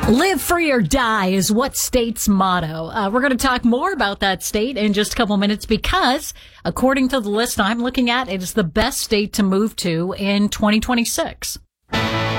Live free or die is what state's motto. We're going to talk more about that state in just a couple minutes because, according to the list I'm looking at, it is the best state to move to in 2026.